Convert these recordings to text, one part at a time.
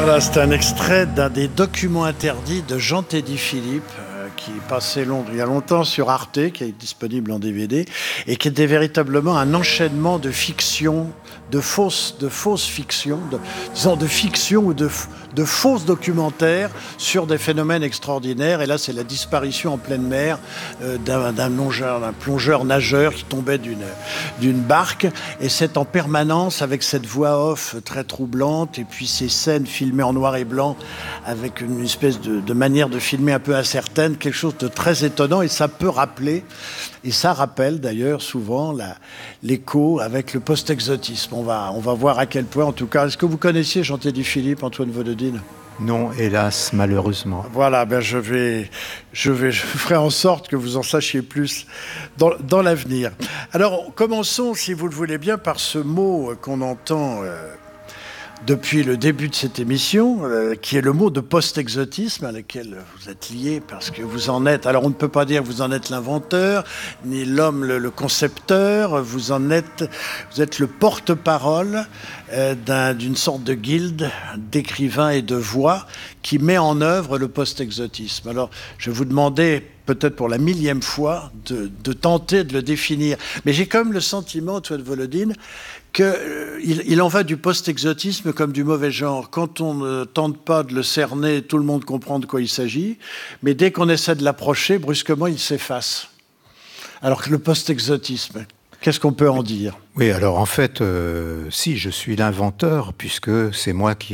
Voilà, c'est un extrait d'un des documents interdits de Jean-Teddy Philippe, qui passait il y a longtemps sur Arte, qui est disponible en DVD, et qui était véritablement un enchaînement de fiction, de fausses fictions, de fiction ou de fausses documentaires sur des phénomènes extraordinaires. Et là, c'est la disparition en pleine mer d'un plongeur nageur qui tombait d'une barque. Et c'est en permanence avec cette voix off très troublante et puis ces scènes filmées en noir et blanc avec une espèce de manière de filmer un peu incertaine, quelque chose de très étonnant. Et ça peut rappeler, et ça rappelle d'ailleurs souvent l'écho avec le post-exotisme. On va voir à quel point, en tout cas. Est-ce que vous connaissiez Jean-Teddy Philippe, Antoine Volodine ? Non, hélas, malheureusement. Voilà, je ferai en sorte que vous en sachiez plus dans l'avenir. Alors, commençons, si vous le voulez bien, par ce mot qu'on entend depuis le début de cette émission, qui est le mot de post-exotisme, à laquelle vous êtes lié parce que vous en êtes... Alors, on ne peut pas dire que vous en êtes l'inventeur, ni l'homme le concepteur. Vous êtes le porte-parole d'une sorte de guilde d'écrivains et de voix qui met en œuvre le post-exotisme. Alors, je vais vous demander, peut-être pour la 1000e fois, de tenter de le définir. Mais j'ai quand même le sentiment, Antoine Volodine, qu'il en va du post-exotisme comme du mauvais genre. Quand on ne tente pas de le cerner, tout le monde comprend de quoi il s'agit. Mais dès qu'on essaie de l'approcher, brusquement, il s'efface. Alors que le post-exotisme, qu'est-ce qu'on peut en dire ? Oui, alors en fait, si, je suis l'inventeur, puisque c'est moi qui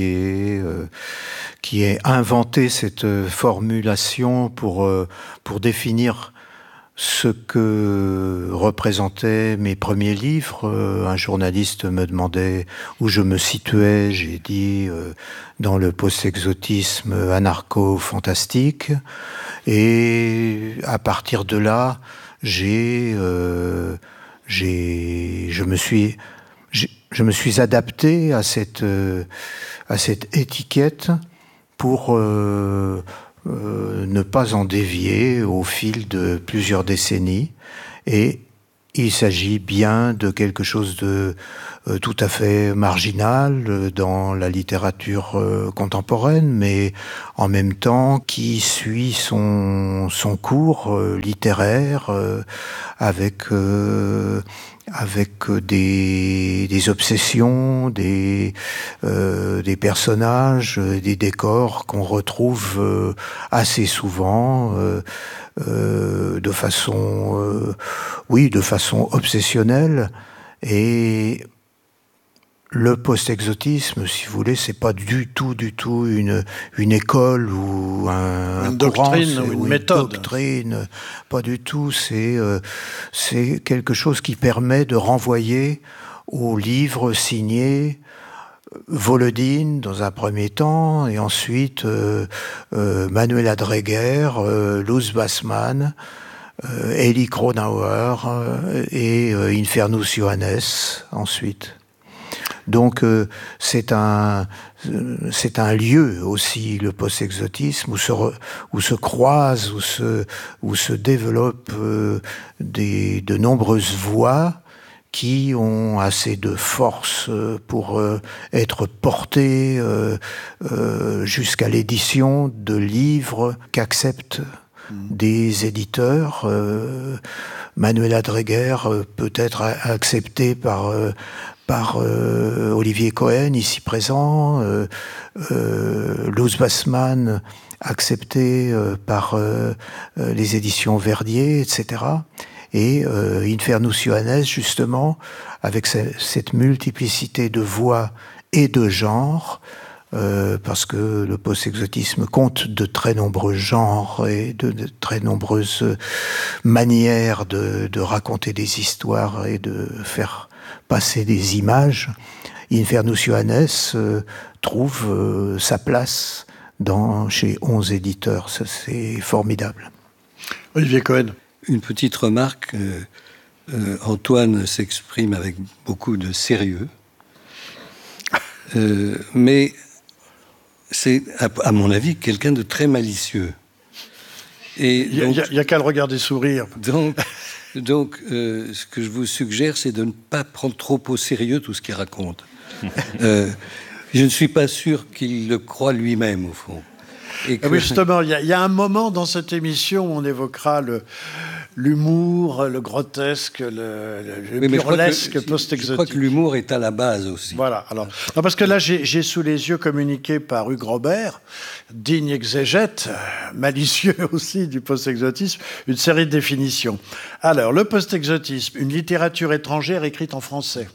ai inventé cette formulation pour définir ce que représentaient mes premiers livres. Un journaliste me demandait où je me situais. J'ai dit dans le post-exotisme anarcho-fantastique. Et à partir de là, je me suis adapté à cette étiquette pour ne pas en dévier au fil de plusieurs décennies. Et il s'agit bien de quelque chose de tout à fait marginal dans la littérature contemporaine, mais en même temps qui suit son cours littéraire avec des obsessions, des personnages, des décors qu'on retrouve assez souvent de façon obsessionnelle. Et le post-exotisme, si vous voulez, c'est pas du tout une école ou une doctrine ou une méthode. Doctrine, pas du tout. C'est quelque chose qui permet de renvoyer aux livres signés Volodine dans un premier temps, et ensuite Manuela Dreger, Luz Bassmann, Elie Kronauer et Infernus Johannes ensuite. Donc c'est un lieu aussi, le post-exotisme, où se croisent, où se développent de nombreuses voix qui ont assez de force pour être portées jusqu'à l'édition de livres qu'acceptent des éditeurs. Manuela Dreger peut être acceptée par Olivier Cohen, ici présent, Luz Bassmann, accepté par les éditions Verdier, etc. Et Infernus Johannes, justement, avec cette multiplicité de voix et de genres, parce que le post-exotisme compte de très nombreux genres et de très nombreuses manières de raconter des histoires et de faire passer des images. Infernus Johannes trouve sa place chez 11 éditeurs. Ça, c'est formidable. Olivier Cohen. Une petite remarque. Antoine s'exprime avec beaucoup de sérieux. Mais c'est, à mon avis, quelqu'un de très malicieux. Il n'y a qu'à le regarder sourire. Donc, ce que je vous suggère, c'est de ne pas prendre trop au sérieux tout ce qu'il raconte. Je ne suis pas sûr qu'il le croit lui-même, au fond. Et que... Oui, justement, il y a un moment dans cette émission où on évoquera l'humour, le grotesque, le burlesque post-exotique. Je crois que l'humour est à la base aussi. Voilà. Alors, non, parce que là, j'ai sous les yeux communiqué par Hugues Robert, digne exégète, malicieux aussi du post-exotisme, une série de définitions. Alors, le post-exotisme, une littérature étrangère écrite en français.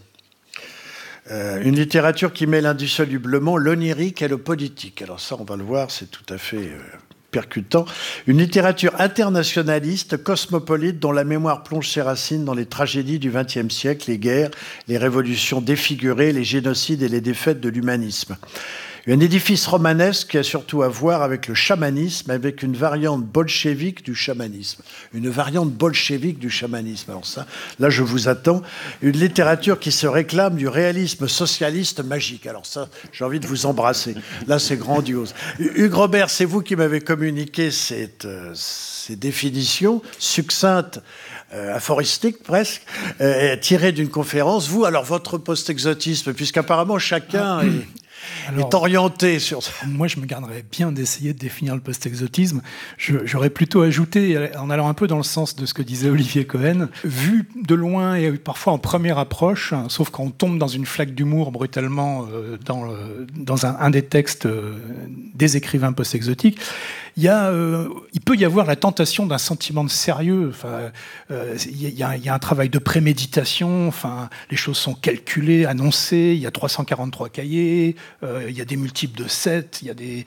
Une littérature qui mêle indissolublement l'onirique et le politique. Alors ça, on va le voir, c'est tout à fait percutant. Une littérature internationaliste, cosmopolite, dont la mémoire plonge ses racines dans les tragédies du XXe siècle, les guerres, les révolutions défigurées, les génocides et les défaites de l'humanisme. Un édifice romanesque qui a surtout à voir avec le chamanisme, avec une variante bolchevique du chamanisme. Une variante bolchevique du chamanisme. Alors ça, là, je vous attends. Une littérature qui se réclame du réalisme socialiste magique. Alors ça, j'ai envie de vous embrasser. Là, c'est grandiose. Hugues Robert, c'est vous qui m'avez communiqué ces définitions succinctes, aphoristiques presque, tirées d'une conférence. Vous, alors, votre post-exotisme, puisqu'apparemment, chacun est orienté sur ça. Moi, je me garderais bien d'essayer de définir le post-exotisme. J'aurais plutôt ajouté, en allant un peu dans le sens de ce que disait Olivier Cohen, vu de loin et parfois en première approche, sauf quand on tombe dans une flaque d'humour brutalement dans un des textes des écrivains post-exotiques, il peut y avoir la tentation d'un sentiment de sérieux. Enfin, il y a un travail de préméditation. Enfin, les choses sont calculées, annoncées. Il y a 343 cahiers. Il y a des multiples de 7. Il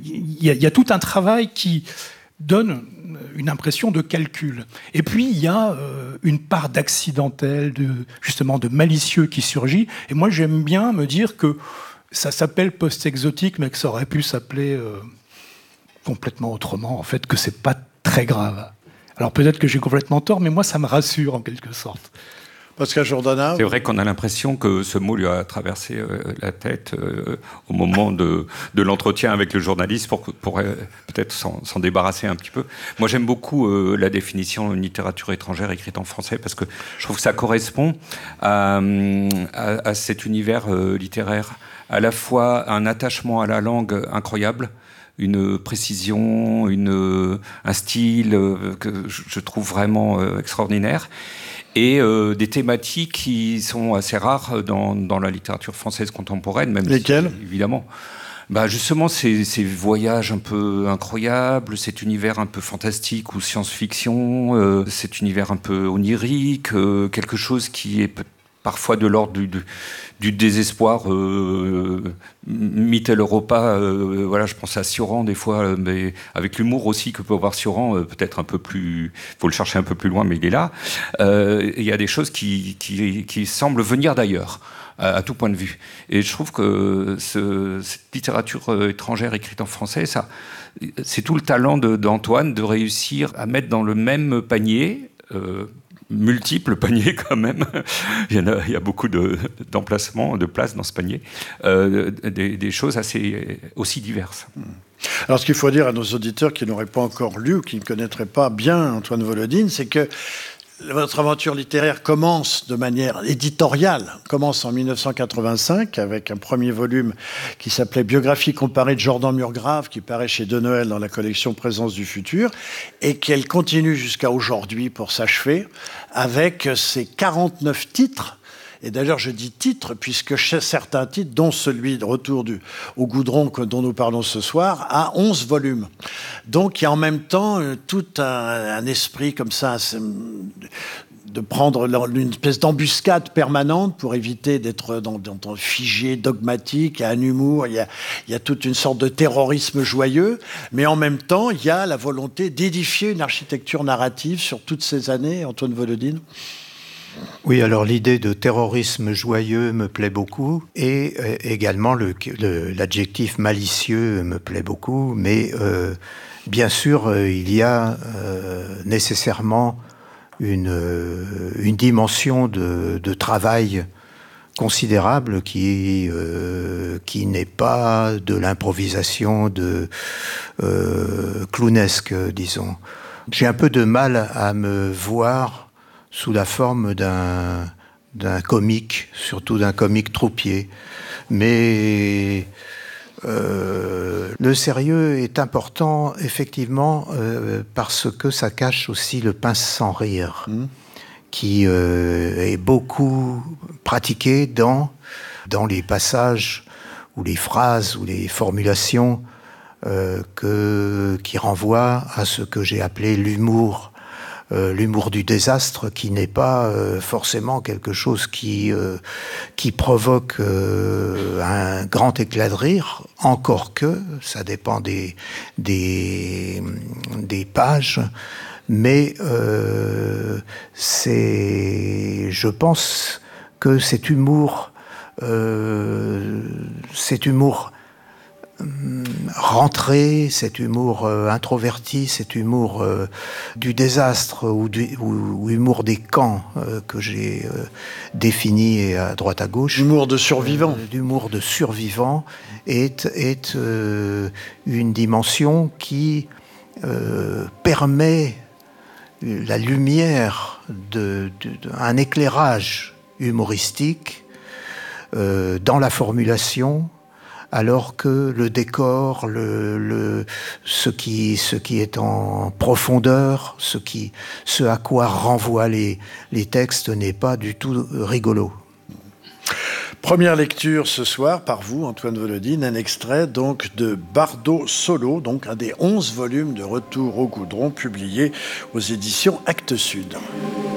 y a tout un travail qui donne une impression de calcul. Et puis, il y a une part d'accidentel, justement de malicieux qui surgit. Et moi, j'aime bien me dire que ça s'appelle post-exotique, mais que ça aurait pu s'appeler complètement autrement, en fait, que c'est pas très grave. Alors peut-être que j'ai complètement tort, mais moi, ça me rassure en quelque sorte. Pascal Jourdanat. C'est vrai qu'on a l'impression que ce mot lui a traversé la tête au moment de l'entretien avec le journaliste pour peut-être s'en débarrasser un petit peu. Moi, j'aime beaucoup la définition de littérature étrangère écrite en français parce que je trouve que ça correspond à cet univers littéraire, à la fois un attachement à la langue incroyable, une précision, un style que je trouve vraiment extraordinaire, et des thématiques qui sont assez rares dans la littérature française contemporaine. Même lesquelles ? Évidemment. Justement, ces voyages un peu incroyables, cet univers un peu fantastique ou science-fiction, cet univers un peu onirique, quelque chose qui est parfois de l'ordre du désespoir. Mitteleuropa, voilà, je pense à Sioran des fois, mais avec l'humour aussi que peut avoir Sioran, peut-être un peu plus, faut le chercher un peu plus loin, mais il est là. Il y a des choses qui semblent venir d'ailleurs, à tout point de vue. Et je trouve que cette littérature étrangère écrite en français, c'est tout le talent d'Antoine de réussir à mettre dans le même panier, multiples paniers quand même, il y a beaucoup d'emplacements, de places dans ce panier, des choses aussi diverses. Alors ce qu'il faut dire à nos auditeurs qui n'auraient pas encore lu ou qui ne connaîtraient pas bien Antoine Volodine, c'est que votre aventure littéraire commence de manière éditoriale, commence en 1985 avec un premier volume qui s'appelait Biographie comparée de Jordan Murgrave, qui paraît chez De Noël dans la collection Présence du futur, et qu'elle continue jusqu'à aujourd'hui pour s'achever avec ses 49 titres. Et d'ailleurs, je dis titres, puisque certains titres, dont celui de Retour au goudron dont nous parlons ce soir, a 11 volumes. Donc, il y a en même temps tout un esprit comme ça, de prendre une espèce d'embuscade permanente pour éviter d'être dans figé, dogmatique, il y a un humour, il y a toute une sorte de terrorisme joyeux, mais en même temps, il y a la volonté d'édifier une architecture narrative sur toutes ces années, Antoine Volodine. Oui, alors l'idée de terrorisme joyeux me plaît beaucoup, et également l'adjectif malicieux me plaît beaucoup, mais bien sûr, il y a nécessairement une dimension de travail considérable qui n'est pas de l'improvisation clownesque, disons. J'ai un peu de mal à me voir sous la forme d'un comique, surtout d'un comique troupier. Mais le sérieux est important, effectivement, parce que ça cache aussi le pince sans rire, qui est beaucoup pratiqué dans les passages ou les phrases ou les formulations qui renvoient à ce que j'ai appelé l'humour du désastre, qui n'est pas forcément quelque chose qui provoque un grand éclat de rire, encore que ça dépend des pages, mais je pense que cet humour rentré, cet humour introverti, cet humour du désastre ou humour des camps que j'ai défini à droite à gauche. Humour de survivant. L'humour de survivant est une dimension qui permet la lumière un éclairage humoristique dans la formulation, alors que le décor, ce qui est en profondeur, ce à quoi renvoient les textes n'est pas du tout rigolo. Première lecture ce soir par vous, Antoine Volodine, un extrait donc de Bardot Solo, donc un des 11 volumes de Retour au Goudron publiés aux éditions Actes Sud.